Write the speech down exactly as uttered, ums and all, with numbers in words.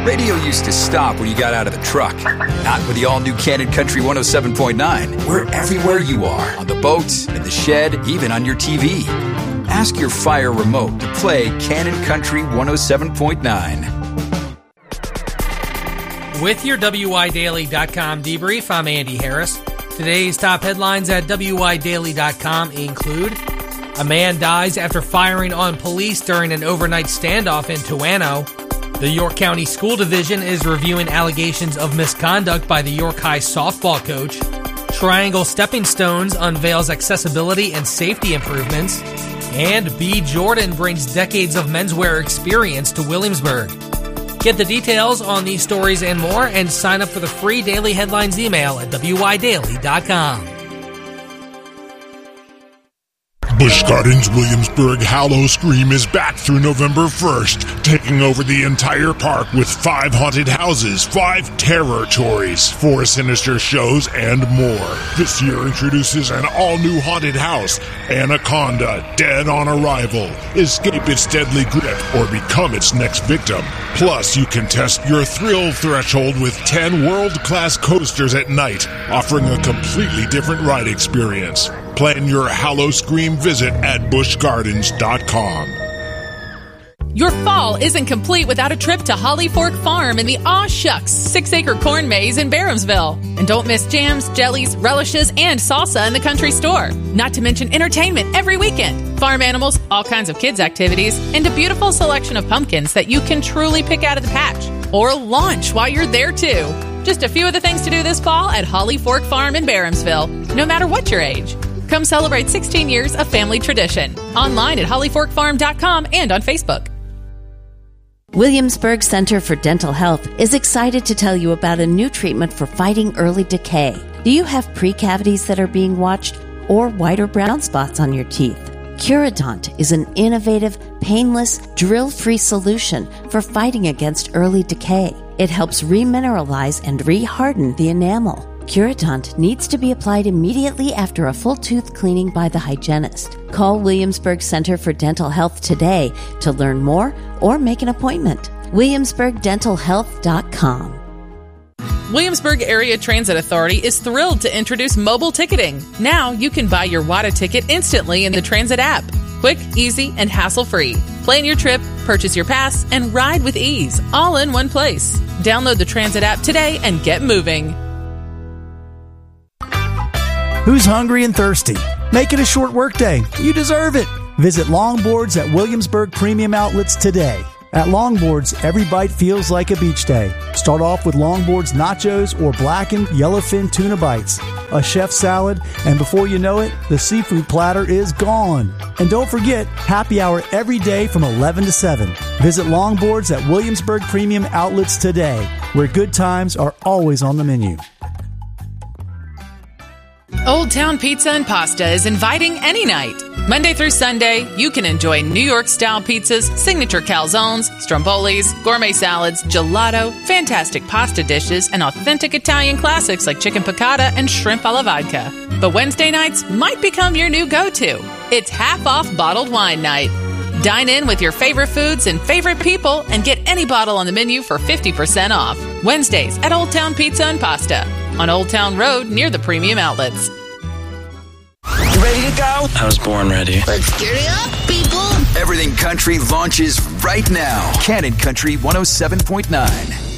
Radio used to stop when you got out of the truck. Not with the all-new Cannon Country one oh seven point nine. We're everywhere you are. On the boat, in the shed, even on your T V. Ask your Fire remote to play Cannon Country one oh seven point nine. With your W I Daily dot com debrief, I'm Andy Harris. Today's top headlines at W I Daily dot com include: a man dies after firing on police during an overnight standoff in Tuano. The York County School Division is reviewing allegations of misconduct by the York High softball coach. Triangle Stepping Stones unveils accessibility and safety improvements. And B. Jordan brings decades of menswear experience to Williamsburg. Get the details on these stories and more, and sign up for the free daily headlines email at W I Daily dot com. Busch Gardens Williamsburg Howl-O-Scream is back through November first, taking over the entire park with five haunted houses, five terror toys, four sinister shows, and more. This year introduces an all-new haunted house, Anaconda, Dead on Arrival. Escape its deadly grip or become its next victim. Plus, you can test your thrill threshold with ten world-class coasters at night, offering a completely different ride experience. Plan your Howl-O-Scream visit at busch gardens dot com. Your fall isn't complete without a trip to Holly Fork Farm in the Aw Shucks six-acre corn maze in Barhamsville. And don't miss jams, jellies, relishes, and salsa in the country store. Not to mention entertainment every weekend, farm animals, all kinds of kids' activities, and a beautiful selection of pumpkins that you can truly pick out of the patch. Or launch while you're there, too. Just a few of the things to do this fall at Holly Fork Farm in Barhamsville, no matter what your age. Come celebrate sixteen years of family tradition. Online at holly fork farm dot com and on Facebook. Williamsburg Center for Dental Health is excited to tell you about a new treatment for fighting early decay. Do you have pre-cavities that are being watched or white or brown spots on your teeth? Curodont is an innovative, painless, drill-free solution for fighting against early decay. It helps remineralize and reharden the enamel. Curodont needs to be applied immediately after a full tooth cleaning by the hygienist. Call Williamsburg Center for Dental Health today to learn more or make an appointment. williamsburg dental health dot com. Williamsburg Area Transit Authority is thrilled to introduce mobile ticketing. Now you can buy your W A D A ticket instantly in the Transit app. Quick, easy, and hassle-free. Plan your trip, purchase your pass, and ride with ease, all in one place. Download the Transit app today and get moving. Who's hungry and thirsty? Make it a short workday. You deserve it. Visit Longboards at Williamsburg Premium Outlets today. At Longboards, every bite feels like a beach day. Start off with Longboards nachos or blackened yellowfin tuna bites, a chef salad, and before you know it, the seafood platter is gone. And don't forget, happy hour every day from eleven to seven. Visit Longboards at Williamsburg Premium Outlets today, where good times are always on the menu. Old Town Pizza and Pasta is inviting any night. Monday through Sunday, you can enjoy New York-style pizzas, signature calzones, strombolis, gourmet salads, gelato, fantastic pasta dishes, and authentic Italian classics like chicken piccata and shrimp alla vodka. But Wednesday nights might become your new go-to. It's half-off bottled wine night. Dine in with your favorite foods and favorite people and get any bottle on the menu for fifty percent off. Wednesdays at Old Town Pizza and Pasta on Old Town Road near the Premium Outlets. You ready to go? I was born ready. Let's get it up, people. Everything Country launches right now. Cannon Country one oh seven point nine.